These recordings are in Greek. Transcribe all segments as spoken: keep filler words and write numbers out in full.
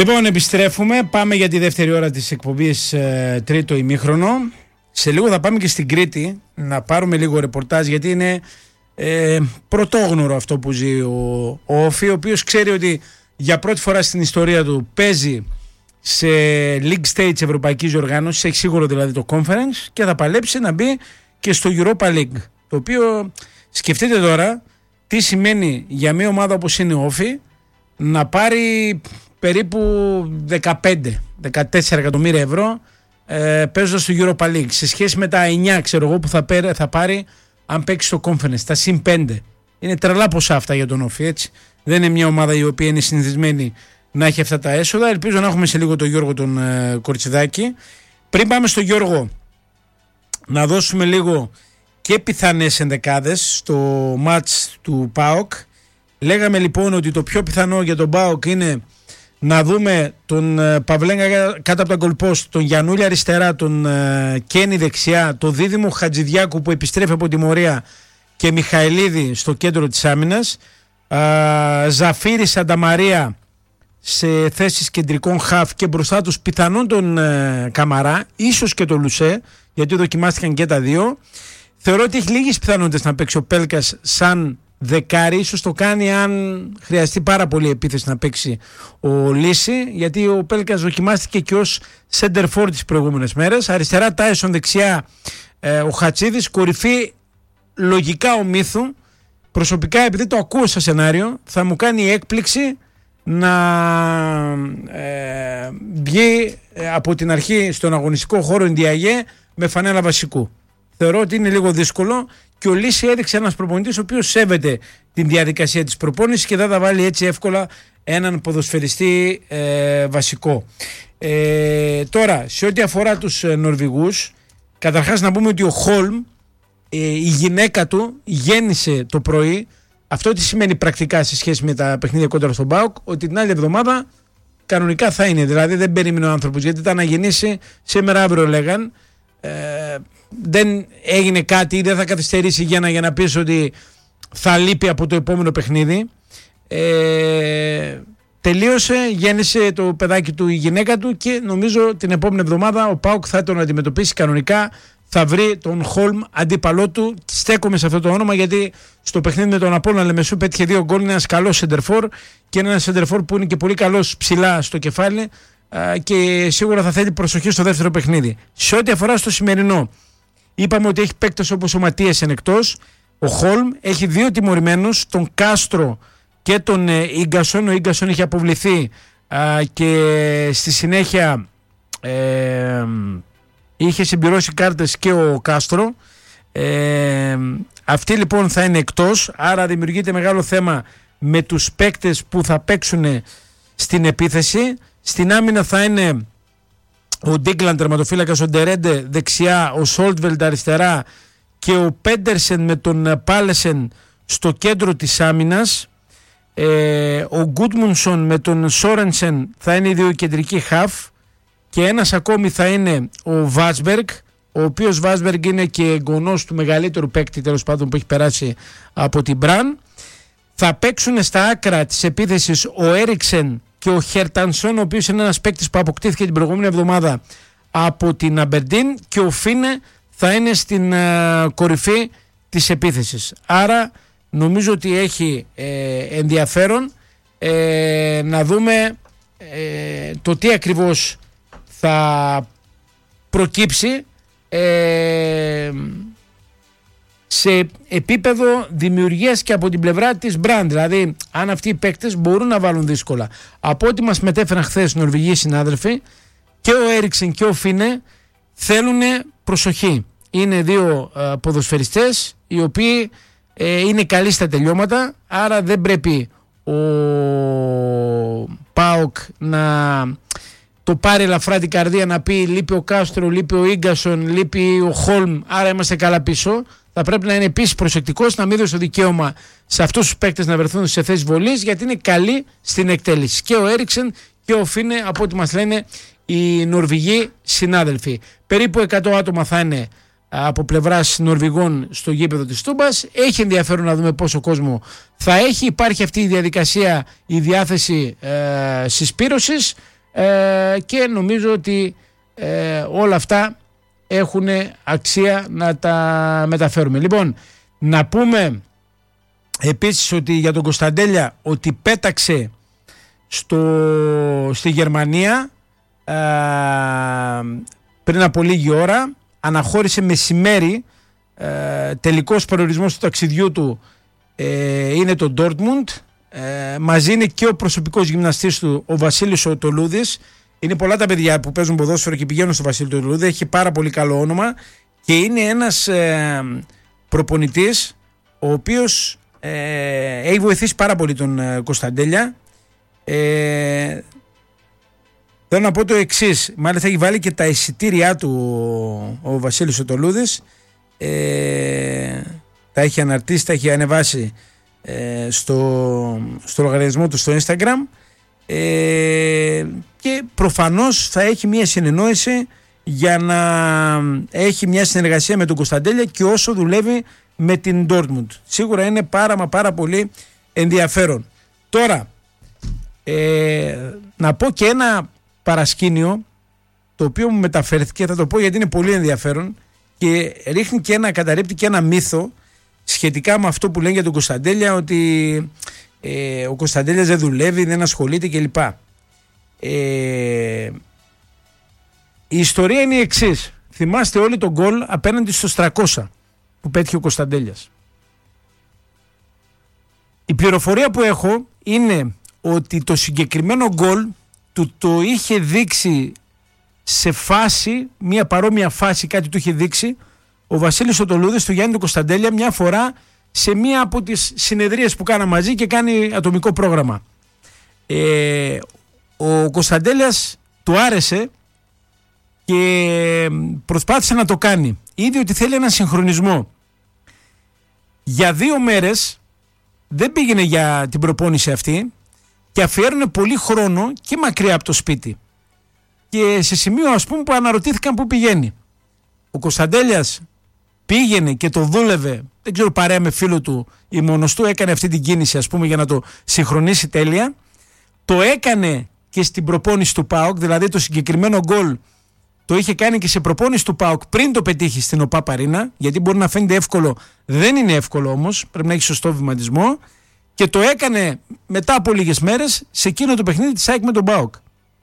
Λοιπόν, επιστρέφουμε. Πάμε για τη δεύτερη ώρα της εκπομπής, ε, τρίτο ημίχρονο. Σε λίγο θα πάμε και στην Κρήτη να πάρουμε λίγο ρεπορτάζ, γιατί είναι ε, πρωτόγνωρο αυτό που ζει ο, ο Όφη, ο οποίος ξέρει ότι για πρώτη φορά στην ιστορία του παίζει σε League Stage ευρωπαϊκής οργάνωσης, έχει σίγουρο δηλαδή το Conference, και θα παλέψει να μπει και στο Europa League. Το οποίο σκεφτείτε τώρα τι σημαίνει για μια ομάδα όπως είναι ο Όφη να πάρει περίπου δεκαπέντε με δεκατέσσερα εκατομμύρια ευρώ ε, παίζοντας στο Europa League, σε σχέση με τα εννιά ξέρω εγώ που θα, πέρε, θα πάρει αν παίξει στο Conference, τα συν πέντε. Είναι τρελά ποσά αυτά για τον Όφη, έτσι. Δεν είναι μια ομάδα η οποία είναι συνηθισμένη να έχει αυτά τα έσοδα. Ελπίζω να έχουμε σε λίγο τον Γιώργο τον ε, Κορτσιδάκη. Πριν πάμε στο Γιώργο, να δώσουμε λίγο και πιθανές ενδεκάδες στο μάτς του ΠΑΟΚ. Λέγαμε λοιπόν ότι το πιο πιθανό για τον ΠΑΟΚ είναι να δούμε τον ε, Παυλέγκα κάτω από τα γκολπόστ, τον Γιαννούλη αριστερά, τον ε, Κένι δεξιά, τον Δίδυμο Χατζηδιάκου που επιστρέφει από τιμωρία και Μιχαηλίδη στο κέντρο της άμυνας, ε, Ζαφίρη Σανταμαρία σε θέσεις κεντρικών χαφ και μπροστά τους πιθανόν τον ε, Καμαρά, ίσως και τον Λουσέ, γιατί δοκιμάστηκαν και τα δύο. Θεωρώ ότι έχει λίγες πιθανότητες να παίξει ο Πέλκας σαν δεκάρι, ίσως το κάνει αν χρειαστεί πάρα πολύ επίθεση να παίξει ο Λύση, γιατί ο Πέλκας δοκιμάστηκε και ως center for τις προηγούμενες μέρες. Αριστερά Τάισον, δεξιά ε, ο Χατσίδης, κορυφή λογικά ο Μύθου. Προσωπικά, επειδή το ακούω στο σενάριο, θα μου κάνει έκπληξη να ε, βγει από την αρχή στον αγωνιστικό χώρο Ντιαγέ με φανέλα βασικού. Θεωρώ ότι είναι λίγο δύσκολο και ο Λύση έδειξε ένας προπονητής ο οποίος σέβεται την διαδικασία της προπόνησης και δεν θα βάλει έτσι εύκολα έναν ποδοσφαιριστή ε, βασικό. Ε, τώρα, σε ό,τι αφορά τους ε, Νορβηγούς, καταρχάς να πούμε ότι ο Χόλμ, ε, η γυναίκα του γέννησε το πρωί. Αυτό τι σημαίνει πρακτικά σε σχέση με τα παιχνίδια κόντρα στον ΠΑΟΚ? Ότι την άλλη εβδομάδα κανονικά θα είναι. Δηλαδή δεν περίμενε ο άνθρωπος, γιατί ήταν να γεννήσει σήμερα, αύριο λέγαν. Ε, δεν έγινε κάτι ή δεν θα καθυστερήσει για να, για να πεις ότι θα λείπει από το επόμενο παιχνίδι. Ε, τελείωσε, γέννησε το παιδάκι του η γυναίκα του και νομίζω την επόμενη εβδομάδα ο ΠΑΟΚ θα τον αντιμετωπίσει κανονικά. Θα βρει τον Χόλμ αντίπαλό του. Στέκομαι σε αυτό το όνομα γιατί στο παιχνίδι με τον Απόλλωνα Λεμεσού πέτυχε δύο γκολ. Είναι ένας καλός σεντερφόρ και είναι ένας σεντερφόρ που είναι και πολύ καλός ψηλά στο κεφάλι και σίγουρα θα θέλει προσοχή στο δεύτερο παιχνίδι. Σε ό,τι αφορά στο σημερινό, είπαμε ότι έχει παίκτες όπως ο Ματίας είναι εκτός. Ο Χόλμ έχει δύο τιμωρημένους, τον Κάστρο και τον Ίγκασον. Ο Ίγκασον είχε αποβληθεί α, και στη συνέχεια ε, είχε συμπληρώσει κάρτες και ο Κάστρο. Ε, αυτοί λοιπόν θα είναι εκτός, άρα δημιουργείται μεγάλο θέμα με τους παίκτες που θα παίξουν στην επίθεση. Στην άμυνα θα είναι ο Ντίγκλαν τερματοφύλακας, ο Ντερέντε δεξιά, ο Σόλτβελντ αριστερά και ο Πέντερσεν με τον Πάλεσεν στο κέντρο της άμυνας. Ε, ο Γκούτμουνσον με τον Σόρενσεν θα είναι οι δύο κεντρικοί χαφ και ένας ακόμη θα είναι ο Βάσμπεργκ, ο οποίος Βάσμπεργκ είναι και εγγονός του μεγαλύτερου παίκτη τέλος πάντων που έχει περάσει από την Μπραν. Θα παίξουν στα άκρα της επίθεσης ο Έριξεν και ο Χερτανσόν, ο οποίος είναι ένας παίκτης που αποκτήθηκε την προηγούμενη εβδομάδα από την Αμπερντίν, και ο Φίνε θα είναι στην uh, κορυφή της επίθεσης. Άρα νομίζω ότι έχει ε, ενδιαφέρον ε, να δούμε ε, το τι ακριβώς θα προκύψει ε, σε επίπεδο δημιουργίας και από την πλευρά της Μπραντ. Δηλαδή αν αυτοί οι παίκτες μπορούν να βάλουν δύσκολα. Από ό,τι μας μετέφεραν χθες οι Νορβηγοί συνάδελφοι, και ο Έριξεν και ο Φίνε θέλουν προσοχή. Είναι δύο ε, ποδοσφαιριστές οι οποίοι ε, είναι καλοί στα τελειώματα, άρα δεν πρέπει ο ΠΑΟΚ να το πάρει ελαφρά την καρδία, να πει λείπει ο Κάστρο, λείπει ο Ίγκασον, λείπει ο Χόλμ, άρα είμαστε καλά πίσω. Θα πρέπει να είναι επίσης προσεκτικός, να μην δώσει το δικαίωμα σε αυτούς τους παίκτες να βρεθούν σε θέσεις βολής, γιατί είναι καλοί στην εκτέλεση. Και ο Έριξεν και ο Φίνε, από ό,τι μας λένε οι Νορβηγοί συνάδελφοι. Περίπου εκατό άτομα θα είναι από πλευράς Νορβηγών στο γήπεδο της Τούμπας. Έχει ενδιαφέρον να δούμε πόσο κόσμο θα έχει. Υπάρχει αυτή η διαδικασία, η διάθεση ε, συσπήρωσης ε, και νομίζω ότι ε, όλα αυτά έχουν αξία να τα μεταφέρουμε. Λοιπόν, να πούμε επίσης ότι για τον Κωνσταντέλια ότι πέταξε στο, στη Γερμανία ε, πριν από λίγη ώρα, αναχώρησε μεσημέρι, ε, τελικός προορισμός του ταξιδιού του ε, είναι το Dortmund, ε, μαζί είναι και ο προσωπικός γυμναστής του ο Βασίλης ο Τολούδης. Είναι πολλά τα παιδιά που παίζουν ποδόσφαιρο και πηγαίνουν στο Βασίλη Τολούδη, έχει πάρα πολύ καλό όνομα και είναι ένας ε, προπονητής ο οποίος ε, έχει βοηθήσει πάρα πολύ τον ε, Κωνσταντέλια. ε, Θέλω να πω το εξής, μάλιστα έχει βάλει και τα εισιτήριά του ο, ο Βασίλης ο Τολούδης, ε, τα έχει αναρτήσει, τα έχει ανεβάσει ε, στο, στο λογαριασμό του στο Instagram ε, και προφανώς θα έχει μια συνεννόηση για να έχει μια συνεργασία με τον Κωνσταντέλια και όσο δουλεύει με την Dortmund. Σίγουρα είναι πάρα μα πάρα πολύ ενδιαφέρον. Τώρα, ε, να πω και ένα παρασκήνιο το οποίο μου μεταφέρθηκε, θα το πω γιατί είναι πολύ ενδιαφέρον και ρίχνει και ένα, καταρρίπτει και ένα μύθο σχετικά με αυτό που λένε για τον Κωνσταντέλια, ότι ε, ο Κωνσταντέλιας δεν δουλεύει, δεν ασχολείται κλπ. Ε, η ιστορία είναι η εξής. Θυμάστε όλοι τον γκολ απέναντι στο τριακόσια που πέτυχε ο Κωνσταντέλιας. Η πληροφορία που έχω είναι ότι το συγκεκριμένο γκολ του το είχε δείξει σε φάση, μια παρόμοια φάση κάτι του είχε δείξει ο Βασίλης ο Τολούδης του Γιάννη του Κωνσταντέλια μια φορά σε μια από τις συνεδρίες που κάνα μαζί και κάνει ατομικό πρόγραμμα. Ε, ο Κωνσταντέλιας του άρεσε και προσπάθησε να το κάνει. Είδε ότι θέλει έναν συγχρονισμό. Για δύο μέρες δεν πήγαινε για την προπόνηση αυτή και αφιέρωνε πολύ χρόνο και μακριά από το σπίτι. Και σε σημείο ας πούμε που αναρωτήθηκαν πού πηγαίνει. Ο Κωνσταντέλιας πήγαινε και το δούλευε, δεν ξέρω, παρέα με φίλο του ή μόνος του, έκανε αυτή την κίνηση ας πούμε για να το συγχρονίσει τέλεια. Το έκανε και στην προπόνηση του ΠΑΟΚ, δηλαδή το συγκεκριμένο γκολ το είχε κάνει και σε προπόνηση του ΠΑΟΚ πριν το πετύχει στην ΟΠΑΠ Αρίνα, γιατί μπορεί να φαίνεται εύκολο, δεν είναι εύκολο όμως, πρέπει να έχει σωστό βηματισμό. Και το έκανε μετά από λίγες μέρες σε εκείνο το παιχνίδι της ΑΕΚ με τον ΠΑΟΚ.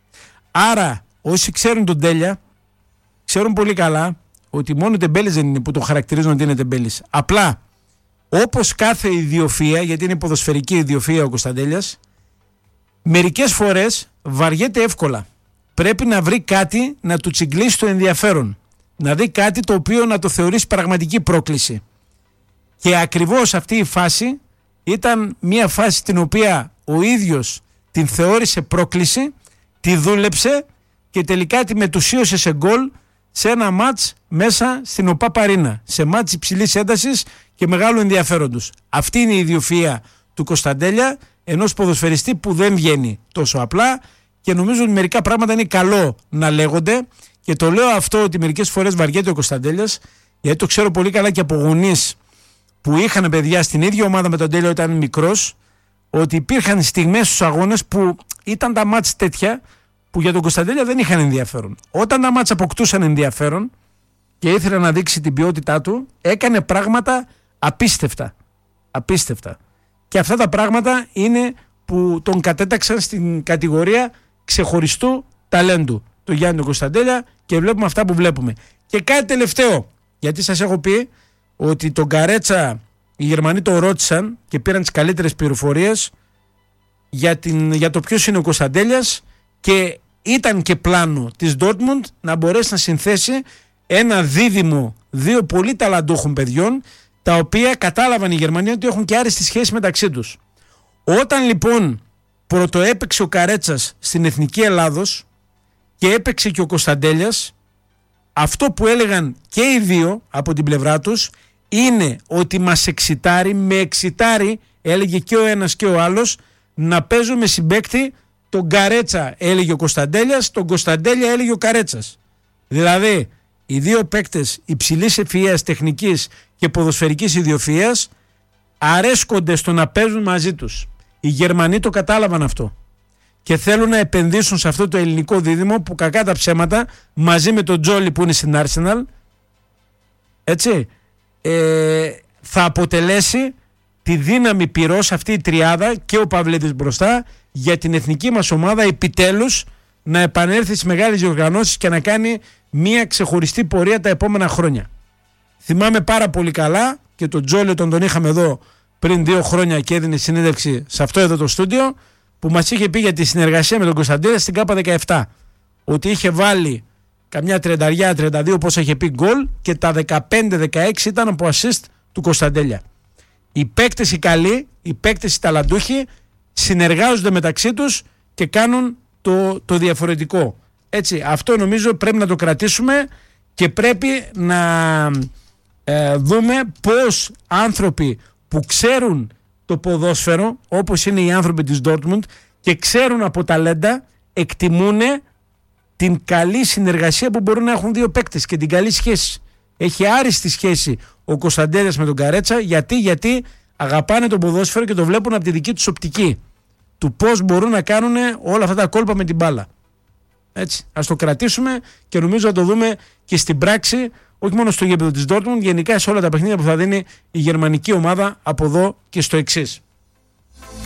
Άρα όσοι ξέρουν τον Τέλια ξέρουν πολύ καλά ότι μόνο τεμπέλης δεν είναι που το χαρακτηρίζουν ότι είναι τεμπέλης. Απλά όπως κάθε ιδιοφυΐα, γιατί είναι ποδοσφαιρική ιδιοφυΐα ο Κωνσταντέλιας, μερικές φορές βαριέται εύκολα. Πρέπει να βρει κάτι να του τσιγκλίσει το ενδιαφέρον. Να δει κάτι το οποίο να το θεωρήσει πραγματική πρόκληση. Και ακριβώς αυτή η φάση ήταν μια φάση την οποία ο ίδιος την θεώρησε πρόκληση, τη δούλεψε και τελικά τη μετουσίωσε σε γκολ σε ένα μάτς μέσα στην ΟΠΑΠ Αρίνα. Σε μάτς υψηλής έντασης και μεγάλου ενδιαφέροντος. Αυτή είναι η ιδιοφυΐα του Κωνσταντέλια, ενός ποδοσφαιριστή που δεν βγαίνει τόσο απλά και νομίζω ότι μερικά πράγματα είναι καλό να λέγονται και το λέω αυτό ότι μερικές φορές βαριέται ο Κωνσταντέλιας, γιατί το ξέρω πολύ καλά και από γονείς που είχαν παιδιά στην ίδια ομάδα με τον Τέλειο όταν ήταν μικρός, ότι υπήρχαν στιγμές στους αγώνες που ήταν τα μάτς τέτοια που για τον Κωνσταντέλια δεν είχαν ενδιαφέρον. Όταν τα μάτς αποκτούσαν ενδιαφέρον και ήθελε να δείξει την ποιότητά του, έκανε πράγματα απίστευτα. Απίστευτα. Και αυτά τα πράγματα είναι που τον κατέταξαν στην κατηγορία ξεχωριστού ταλέντου, το Γιάννη τον Κωνσταντέλια, και βλέπουμε αυτά που βλέπουμε. Και κάτι τελευταίο, γιατί σας έχω πει ότι τον Καρέτσα οι Γερμανοί τον ρώτησαν και πήραν τις καλύτερες πληροφορίες για, την, για το ποιος είναι ο Κωνσταντέλιας και ήταν και πλάνο της Dortmund να μπορέσει να συνθέσει ένα δίδυμο δύο πολύ ταλαντούχων παιδιών, τα οποία κατάλαβαν οι Γερμανοί ότι έχουν και άριστη σχέση μεταξύ τους. Όταν λοιπόν πρωτοέπαιξε ο Καρέτσας στην Εθνική Ελλάδος και έπαιξε και ο Κωνσταντέλιας, αυτό που έλεγαν και οι δύο από την πλευρά τους είναι ότι μας εξητάρει, με εξητάρει, έλεγε και ο ένας και ο άλλος, να παίζω με συμπαίκτη τον Καρέτσα, έλεγε ο Κωνσταντέλιας, τον Κωνσταντέλια έλεγε ο Καρέτσας. Δηλαδή οι δύο παίκτες υψηλής ευφυΐας, τεχνικής και ποδοσφαιρικής ιδιοφυΐας αρέσκονται στο να παίζουν μαζί τους. Οι Γερμανοί το κατάλαβαν αυτό και θέλουν να επενδύσουν σε αυτό το ελληνικό δίδυμο που κακά τα ψέματα μαζί με τον Τζόλι που είναι στην Arsenal, έτσι, ε, θα αποτελέσει τη δύναμη πυρός αυτή η τριάδα και ο Παυλίδης μπροστά για την εθνική μας ομάδα επιτέλους να επανέλθει στις μεγάλες διοργανώσεις και να κάνει μια ξεχωριστή πορεία τα επόμενα χρόνια. Θυμάμαι πάρα πολύ καλά και τον Τζόλι τον τον είχαμε εδώ πριν δύο χρόνια και έδινε συνέντευξη σε αυτό εδώ το στούντιο που μας είχε πει για τη συνεργασία με τον Κωνσταντέλια στην ΚΑΠΑ δεκαεπτά, ότι είχε βάλει καμιά τριάντα τριάντα δύο πόσα είχε πει γκολ και τα δεκαπέντε δεκαέξι ήταν από assist του Κωνσταντέλια. Οι παίκτες οι καλοί, οι παίκτες οι ταλαντούχοι συνεργάζονται μεταξύ τους και κάνουν το, το διαφορετικό. Έτσι, αυτό νομίζω πρέπει να το κρατήσουμε και πρέπει να ε, δούμε πώς άνθρωποι που ξέρουν το ποδόσφαιρο, όπως είναι οι άνθρωποι της Dortmund και ξέρουν από ταλέντα, εκτιμούν την καλή συνεργασία που μπορούν να έχουν δύο παίκτες και την καλή σχέση. Έχει άριστη σχέση ο Κωνσταντέλιας με τον Καρέτσα. Γιατί, γιατί αγαπάνε τον ποδόσφαιρο και το βλέπουν από τη δική τους οπτική του πώς μπορούν να κάνουν όλα αυτά τα κόλπα με την μπάλα. Έτσι, ας το κρατήσουμε και νομίζω να το δούμε και στην πράξη, όχι μόνο στο γήπεδο της Dortmund, γενικά σε όλα τα παιχνίδια που θα δίνει η γερμανική ομάδα από εδώ και στο εξής.